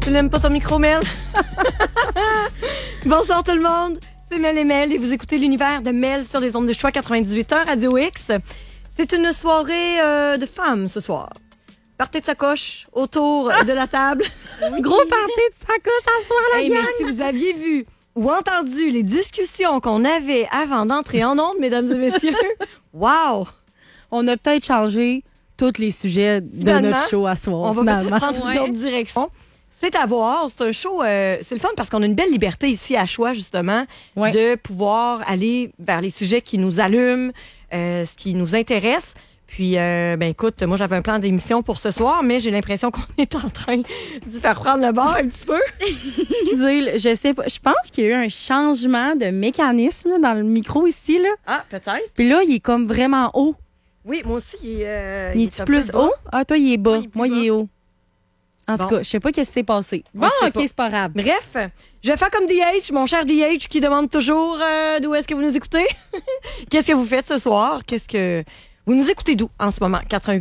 Tu n'aimes pas ton micro, Mel? Bonsoir tout le monde, c'est Mel et Mel et vous écoutez l'univers de Mel sur les ondes de choix 98.1 Radio X. C'est une soirée de femmes ce soir. Partez de sacoche autour de la table. Gros party de sacoche à soir, la gang! Mais si vous aviez vu ou entendu les discussions qu'on avait avant d'entrer en ondes, mesdames et messieurs, wow! On a peut-être changé tous les sujets de Finalement, notre show à soir. On va finalement. peut-être prendre une autre direction. C'est à voir. C'est un show, c'est le fun parce qu'on a une belle liberté ici à Choix, justement, de pouvoir aller vers les sujets qui nous allument, ce qui nous intéresse. Puis, écoute, moi, j'avais un plan d'émission pour ce soir, mais j'ai l'impression qu'on est en train de faire prendre le bord un petit peu. Excusez, je sais pas. Je pense qu'il y a eu un changement de mécanisme là, dans le micro ici. Là. Ah, peut-être. Puis là, il est comme vraiment haut. Oui, moi aussi, il est-tu plus haut? Ah, toi, il est bas. Moi, il est haut. En tout cas, je sais pas qu'est-ce qui s'est passé. Bon, OK, c'est pas grave. Bref, je vais faire comme DH, mon cher DH, qui demande toujours d'où est-ce que vous nous écoutez. Qu'est-ce que vous faites ce soir? Qu'est-ce que... Vous nous écoutez d'où en ce moment?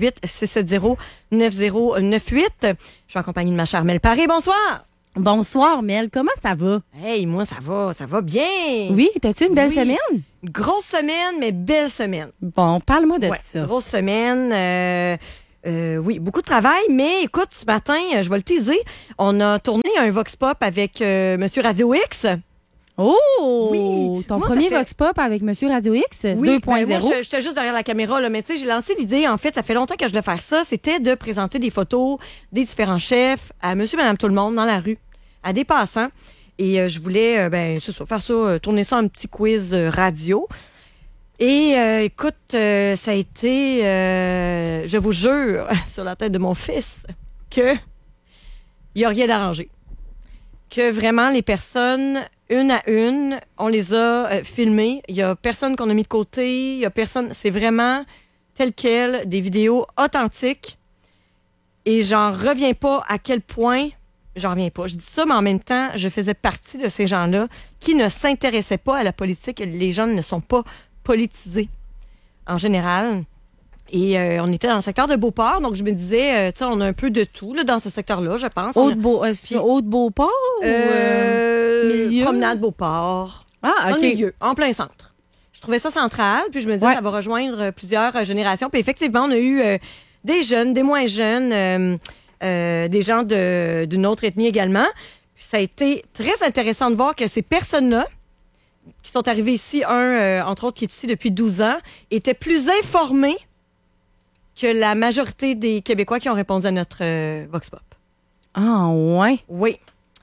88-670-9098. Je suis en compagnie de ma chère Mel Paré. Bonsoir! Bonsoir, Mel. Comment ça va? Hey, moi, ça va bien. Oui, t'as-tu une belle semaine? Grosse semaine, mais belle semaine. Bon, parle-moi de ça. Grosse semaine. Oui, beaucoup de travail, mais écoute, ce matin, je vais le teaser. On a tourné un Vox Pop avec Monsieur Radio X. Oh! Oui. Ton Moi, premier Vox Pop avec Monsieur Radio X 2.0. Moi, j'étais juste derrière la caméra, là, mais tu sais, j'ai lancé l'idée, en fait, ça fait longtemps que je voulais faire ça, c'était de présenter des photos des différents chefs à monsieur, madame, tout le monde dans la rue, à des passants. Et je voulais, faire ça, tourner ça en petit quiz radio. Et écoute, ça a été, je vous jure, sur la tête de mon fils, que il n'y a rien d'arrangé. Que vraiment, les personnes, une à une, on les a filmées. Il n'y a personne qu'on a mis de côté. Il y a personne. C'est vraiment tel quel, des vidéos authentiques. Et j'en reviens pas à quel point. J'en reviens pas. Je dis ça, mais en même temps, je faisais partie de ces gens-là qui ne s'intéressaient pas à la politique. Les gens ne sont pas politisés en général. Et on était dans le secteur de Beauport, donc je me disais, tu sais, on a un peu de tout là, dans ce secteur-là, je pense. Haute-Beauport ou milieu? Promenade Beauport. Ah, OK. Dans le milieu, en plein centre. Je trouvais ça central, puis je me disais, ça va rejoindre plusieurs générations. Puis effectivement, on a eu des jeunes, des moins jeunes, des gens d'une autre ethnie également. Puis ça a été très intéressant de voir que ces personnes-là, qui sont arrivées ici, entre autres, qui est ici depuis 12 ans, étaient plus informés que la majorité des Québécois qui ont répondu à notre Vox Pop. Ah, ouais? Oui.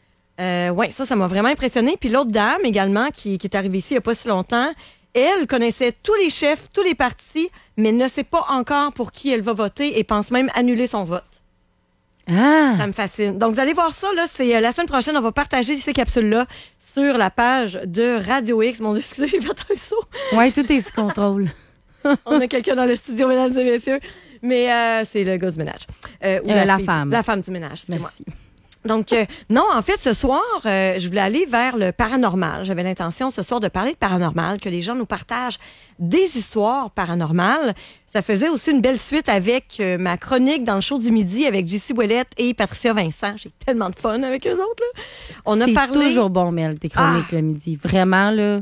Ça m'a vraiment impressionné. Puis l'autre dame également, qui est arrivée ici il n'y a pas si longtemps, elle connaissait tous les chefs, tous les partis, mais ne sait pas encore pour qui elle va voter et pense même annuler son vote. Ah! Ça me fascine. Donc, vous allez voir ça, là, c'est la semaine prochaine, on va partager ces capsules-là sur la page de Radio X. Mon Dieu, excusez, j'ai fait un saut. Oui, tout est sous contrôle. On a quelqu'un dans le studio, mesdames et messieurs. Mais c'est le gars du ménage. La femme. La femme du ménage, c'est moi. Merci. Donc, non, en fait, ce soir, je voulais aller vers le paranormal. J'avais l'intention ce soir de parler de paranormal, que les gens nous partagent des histoires paranormales. Ça faisait aussi une belle suite avec ma chronique dans le show du midi avec Jessie Ouellette et Patricia Vincent. J'ai tellement de fun avec eux autres, là. C'est toujours bon, Mel, tes chroniques le midi. Vraiment, là.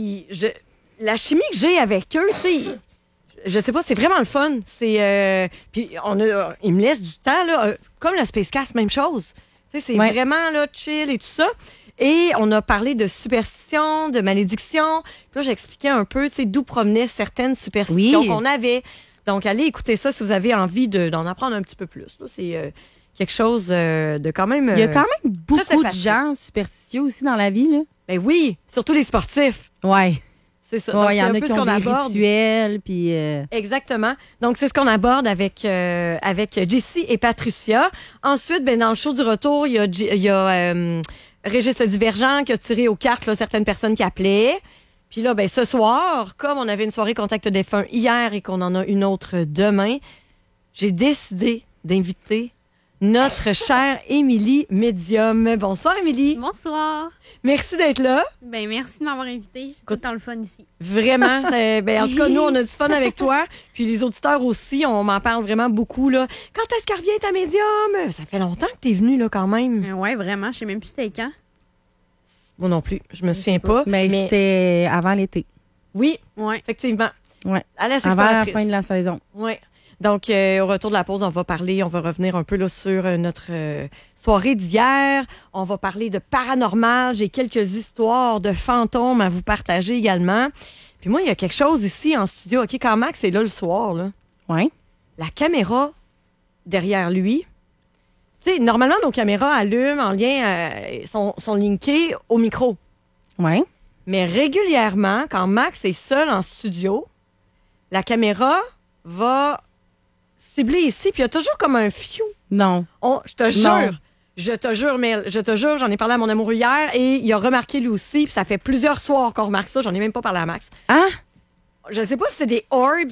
La chimie que j'ai avec eux, tu sais... Je sais pas, c'est vraiment le fun. C'est puis ils me laissent du temps là, comme le Spacecast, même chose. Tu sais, c'est vraiment là chill et tout ça. Et on a parlé de superstitions, de malédictions. Puis là, j'expliquais un peu, tu sais, d'où provenaient certaines superstitions qu'on avait. Donc, allez écouter ça si vous avez envie d'en apprendre un petit peu plus. Là, c'est quelque chose de quand même. Il y a quand même beaucoup de gens superstitieux aussi dans la vie là. Ben oui, surtout les sportifs. Ouais. C'est ça. Donc, il y en a qui ont des aborde. rituels. Puis Exactement. Donc, c'est ce qu'on aborde avec Jessie et Patricia. Ensuite, dans le show du retour, il y a Régis le Divergent qui a tiré aux cartes là, certaines personnes qui appelaient. Puis là, ce soir, comme on avait une soirée contact défunt hier et qu'on en a une autre demain, j'ai décidé d'inviter notre chère Émilie Médium. Bonsoir, Émilie. Bonsoir. Merci d'être là. Ben merci de m'avoir invitée. C'est tout le temps le fun ici. Vraiment. En tout cas, nous, on a du fun avec toi. Puis les auditeurs aussi, on m'en parle vraiment beaucoup. Là. Quand est-ce qu'elle revient, ta Médium? Ça fait longtemps que t'es venue là, quand même. Ouais, vraiment. Je sais même plus c'était quand. Moi non plus. Je me souviens pas. Mais c'était avant l'été. Oui, Ouais. effectivement. Ouais. À la Avant la fin de la saison. Oui. Donc, au retour de la pause, on va revenir un peu là, sur notre soirée d'hier. On va parler de paranormal. J'ai quelques histoires de fantômes à vous partager également. Puis moi, il y a quelque chose ici en studio. OK, quand Max est là le soir, là, Oui. la caméra derrière lui. Tu sais, normalement, nos caméras allument en lien, sont linkées au micro. Oui. Mais régulièrement, quand Max est seul en studio, la caméra va cibler ici, puis il y a toujours comme un fiou. Non. Je te jure, Mel, j'en ai parlé à mon amoureux hier et il a remarqué lui aussi, puis ça fait plusieurs soirs qu'on remarque ça, j'en ai même pas parlé à Max. Ah? Je sais pas si c'est des orbs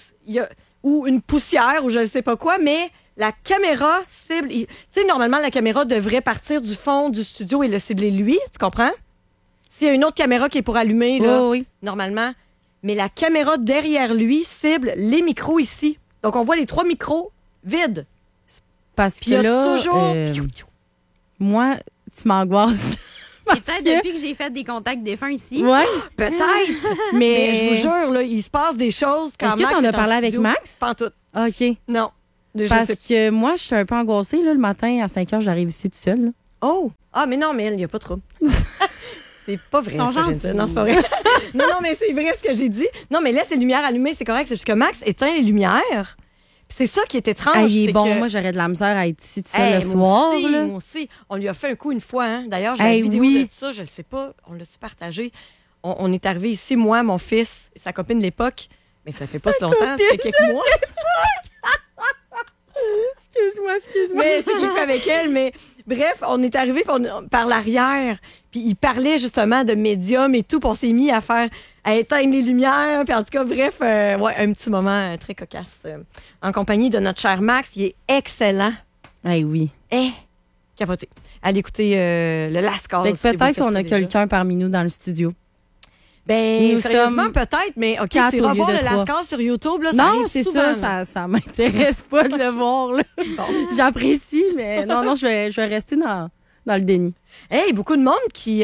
ou une poussière ou je ne sais pas quoi, mais la caméra cible... Tu sais, normalement, la caméra devrait partir du fond du studio et le cibler lui, tu comprends? S'il y a une autre caméra qui est pour allumer, là, oui. normalement. Mais la caméra derrière lui cible les micros ici. Donc, on voit les 3 micros vides. Parce Puis il y que a là, toujours... moi, tu m'angoisses. C'est peut-être depuis que j'ai fait des contacts défunts ici. Ouais. Peut-être! Mais Mais je vous jure, là, il se passe des choses quand Est-ce que Max t'en as est en parlé avec studio. Max? Pas en tout. OK. Non. Je Parce sais. que moi, je suis un peu angoissée. Là, le matin, à 5 h, j'arrive ici tout seul. Là. Oh! Ah, mais non, mais il n'y a pas trop. C'est pas vrai Ton ce que j'ai gentil. dit. Non, c'est pas vrai. non, mais c'est vrai ce que j'ai dit. Non, mais laisse les lumières allumées, c'est correct. C'est juste que Max éteint les lumières. Puis c'est ça qui est étrange. Ah, il est c'est bon. que... Moi, j'aurais de la misère à être ici tout seul Hey, le soir. Là. Moi aussi. On lui a fait un coup une fois. Hein. D'ailleurs, j'ai Hey, la vidéo oui. de ça. Je ne sais pas. On l'a-tu partagé? On est arrivé ici, moi, mon fils, sa copine de l'époque. Mais ça fait pas si longtemps. Ça fait quelques mois. Excuse-moi. Mais c'est qu'il fait avec elle. Mais bref, on est arrivé par l'arrière. Puis il parlait justement de médium et tout. Puis on s'est mis à éteindre les lumières. Puis en tout cas, bref, un petit moment très cocasse. En compagnie de notre cher Max. Il est excellent. Eh oui. Capoté. Allez écouter le Lascaux. Fait que peut-être qu'on a quelqu'un parmi nous dans le studio. Ben, Nous sérieusement, sommes peut-être, mais OK, 4 tu au vas lieu voir de le 3. Lascaux sur YouTube, là, ça Non, arrive c'est souvent, ça m'intéresse pas de le voir. Là. J'apprécie, mais non, je vais rester dans le déni. Hey, beaucoup de monde qui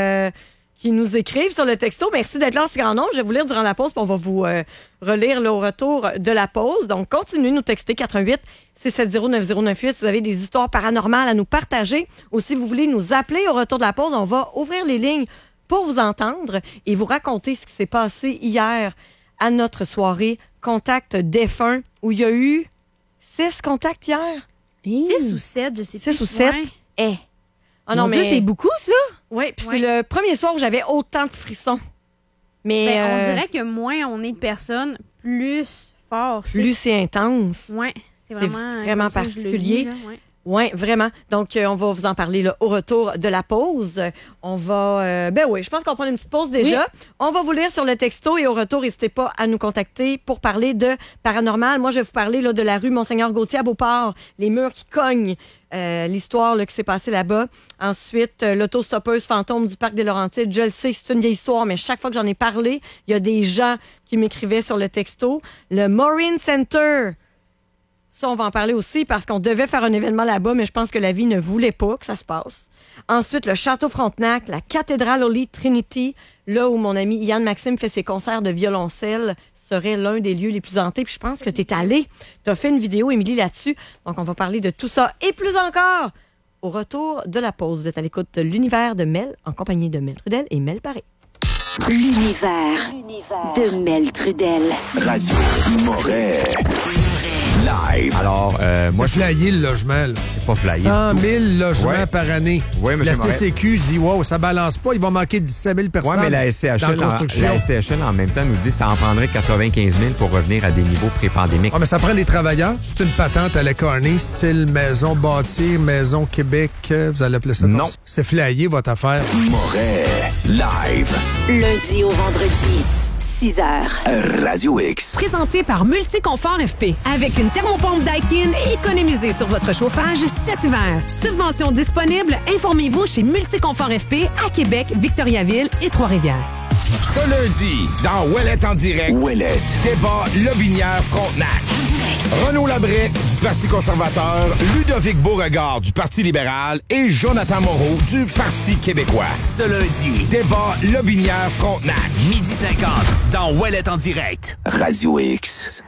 nous écrivent sur le texto. Merci d'être là en si grand nombre. Je vais vous lire durant la pause, puis on va vous relire là, au retour de la pause. Donc, continuez de nous texter 88 670 9098 si vous avez des histoires paranormales à nous partager ou si vous voulez nous appeler au retour de la pause. On va ouvrir les lignes pour vous entendre et vous raconter ce qui s'est passé hier à notre soirée Contact défunt où il y a eu 6 contacts hier. 6 ou 7, je sais plus. 6 ou 7. Ouais. Ah non, Mon Dieu, mais c'est beaucoup, ça? oui, puis Ouais. c'est le premier soir où j'avais autant de frissons. Mais Ben, on dirait que moins on est de personnes, plus fort. plus c'est intense. Ouais, c'est c'est vraiment, vraiment comme ça que je le particulier. vis, là, ouais. Oui, vraiment. Donc, on va vous en parler là, au retour de la pause. On va... je pense qu'on prend une petite pause déjà. Oui. On va vous lire sur le texto et au retour, n'hésitez pas à nous contacter pour parler de paranormal. Moi, je vais vous parler là, de la rue Monseigneur-Gauthier à Beauport, les murs qui cognent, l'histoire là, qui s'est passée là-bas. Ensuite, l'autostoppeuse fantôme du Parc des Laurentides. Je le sais, c'est une vieille histoire, mais chaque fois que j'en ai parlé, il y a des gens qui m'écrivaient sur le texto. Le Maureen Center... Ça, on va en parler aussi parce qu'on devait faire un événement là-bas, mais je pense que la vie ne voulait pas que ça se passe. Ensuite, le Château Frontenac, la cathédrale Holy Trinity, là où mon ami Yann Maxime fait ses concerts de violoncelle, serait l'un des lieux les plus hantés. Puis je pense que tu es allé. Tu as fait une vidéo, Émilie, là-dessus. Donc, on va parler de tout ça et plus encore au retour de la pause. Vous êtes à l'écoute de l'univers de Mel en compagnie de Mel Trudel et Mel Paré. L'univers de Mel Trudel. Radio Moret. Live. Alors, moi, C'est flyé le logement, là. c'est pas flyé. 100 du tout. 000 logements Ouais. par année. Oui, M. La Moret. CCQ dit, wow, ça balance pas, il va manquer 17 000 personnes. Oui, mais la dans SCHL, la construction. la SCHL, en même temps, nous dit que ça en prendrait 95 000 pour revenir à des niveaux pré-pandémiques. Ah, mais ça prend des travailleurs. C'est une patente à la Carney, style maison bâtie, maison Québec. Vous allez appeler ça comme Non. ça. C'est flyé, votre affaire. Moret. Live. Lundi au vendredi, 6h. Radio X. Présenté par Multiconfort FP. Avec une thermopompe Daikin, économisez sur votre chauffage cet hiver. Subvention disponible, informez-vous chez Multiconfort FP à Québec, Victoriaville et Trois-Rivières. Ce lundi, dans Ouellette en direct, débat Lobinière-Frontenac. Renaud Labrec du Parti conservateur, Ludovic Beauregard du Parti libéral et Jonathan Moreau du Parti québécois. Ce lundi, débat Lobinière-Frontenac. 12h50, dans Ouellette en direct. Radio X.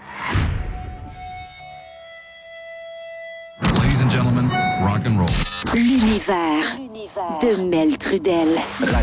L'univers de Mel Trudel.